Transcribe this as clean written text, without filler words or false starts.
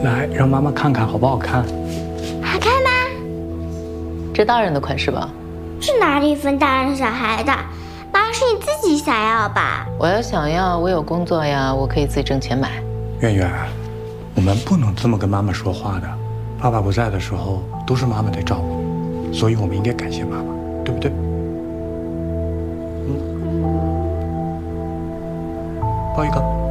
来，让妈妈看看好不好看？ 好看吗？ 这大人的款式吧？ 是哪里分大人小孩的？妈是你自己想要吧？ 我要想要，我有工作呀，我可以自己挣钱买。 圆圆，我们不能这么跟妈妈说话的。爸爸不在的时候，都是妈妈在照顾，所以我们应该感谢妈妈，对不对？抱一个。